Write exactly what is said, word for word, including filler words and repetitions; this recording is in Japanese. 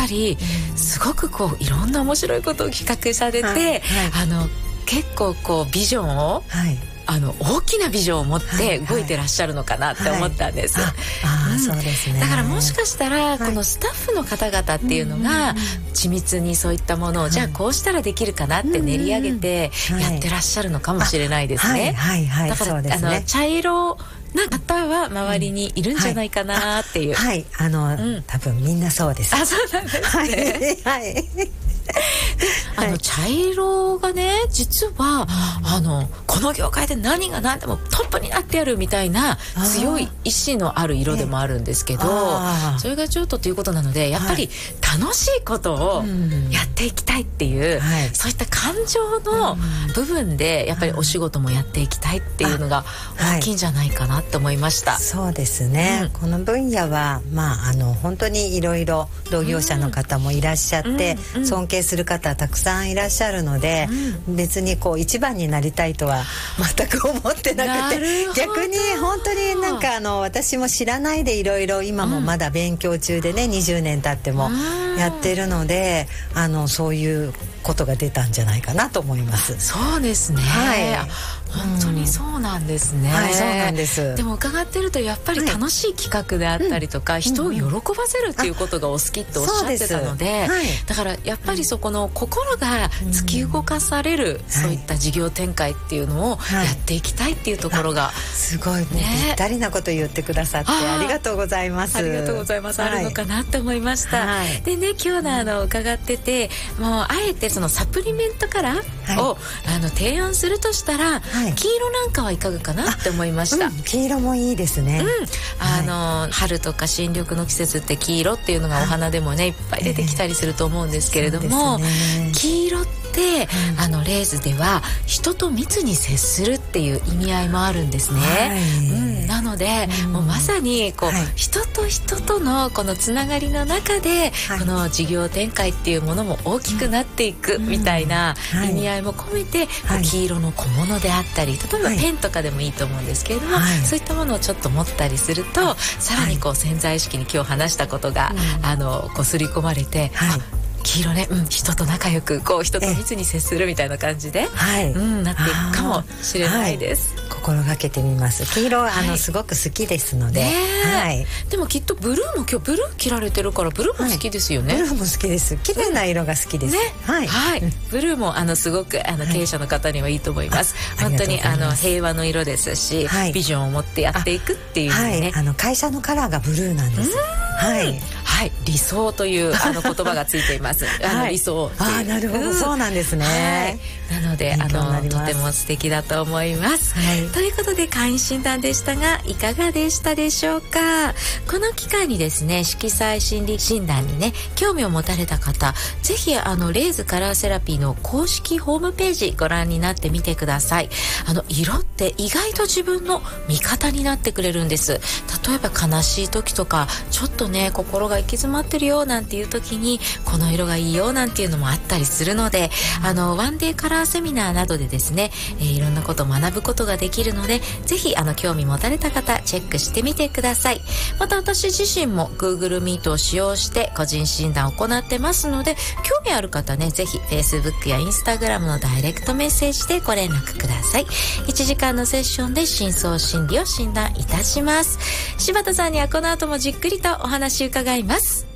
りすごくこういろんな面白いことを企画されて、はいはい、あの結構こうビジョンを、はいあの大きなビジョンを持って動いてらっしゃるのかなって思ったんです、はいはいああ、うん、そうですね。 だからもしかしたらこのスタッフの方々っていうのが緻密にそういったものを、はい、じゃあこうしたらできるかなって練り上げてやってらっしゃるのかもしれないですね。 はいはいはい、 だから、ね、あの茶色な方は周りにいるんじゃないかなっていう、 うん、はい、はい、あの、うん、多分みんなそうです。 あ、そうなんですね。はい、はいあの茶色がね実は、うん、あのこの業界で何が何でもトップになってやるみたいな強い意志のある色でもあるんですけど、それがちょっとということなのでやっぱり楽しいことをやっていきたいっていう、はい、そういった感情の部分でやっぱりお仕事もやっていきたいっていうのが大きいんじゃないかなって思いました、 はい、そうですね、うん、この分野は、まあ、あの本当にいろいろ同業者の方もいらっしゃって、うんうん、尊敬する方たくさんいらっしゃるので、うん、別にこう一番になりたいとは全く思ってなくて、逆に本当になんかあの私も知らないでいろいろ今もまだ勉強中でね、うん、にじゅうねん経ってもやってるので、あのそういうことが出たんじゃないかなと思います。 そうですね、はい、本当にそうなんですね、 うん、はい、そうなんです。 でも伺ってるとやっぱり楽しい企画であったりとか、はい、人を喜ばせるっていうことがお好きっておっしゃってたの で, で、はい、だからやっぱりそこの心が突き動かされる、うん、そういった事業展開っていうのをやっていきたいっていうところが、はい、 すごい、ね、ぴったりなこと言ってくださってありがとうございます。 ありがとうございます、はい、あるのかなって思いました、はい、でね今日のあの伺っててもうあえてそのサプリメントカラーを、はい、あの提案するとしたら、はい、黄色なんかはいかがかなって思いました、うん、 黄色もいいですね、 うん、あの、はい、春とか新緑の季節って黄色っていうのがお花でもねいっぱい出てきたりすると思うんですけれども、えーね、黄色ってあのレーズでは人と密に接するっていう意味合いもあるんですね、はいうん、なので、うん、もうまさにこう、はい、人と人とのこのつながりの中で、はい、この事業展開っていうものも大きくなっていくみたいな意味合いも込めて、はい、黄色の小物であったり例えばペンとかでもいいと思うんですけれども、はい、そういったものをちょっと持ったりすると、はい、さらにこう潜在意識に今日話したことが、うん、あのこう刷り込まれて、はい、黄色ね、うん、人と仲良くこう人と密に接するみたいな感じで、はいうん、なっていくかもしれないです、 はい、心がけてみます。黄色、はい、あのすごく好きですので、はい、 でもきっとブルーも今日ブルー着られてるからブルーも好きですよね、 はい、ブルーも好きです。綺麗な色が好きです、ねはいはい、ブルーもあのすごくあの経営者の方にはいいと思います、はい、本当にあの平和の色ですし、はい、ビジョンを持ってやっていくっていうね、 はい、あの会社のカラーがブルーなんです。はい、 はい、理想というあの言葉がついていますあの理想ああなるほど、うん、そうなんですね、 はい、なのであのとても素敵だと思います、はい、ということで会員診断でしたがいかがでしたでしょうか。この機会にですね色彩心理診断にね興味を持たれた方ぜひあのレーズカラーセラピーの公式ホームページご覧になってみてください。あの色って意外と自分の味方になってくれるんです。例えば悲しい時とかちょっとね心が行き詰まってるよなんていう時にこの色がいいよなんていうのもあったりするので、あのワンデーカラーセミナーなどでですね、えー、いろんなことを学ぶことができるのでぜひあの興味持たれた方チェックしてみてください。また私自身も Google Meet を使用して個人診断を行ってますので興味ある方ねぜひ Facebook や Instagram のダイレクトメッセージでご連絡ください。いちじかんのセッションで深層心理を診断いたします。柴田さんにはこの後もじっくりとお話伺います。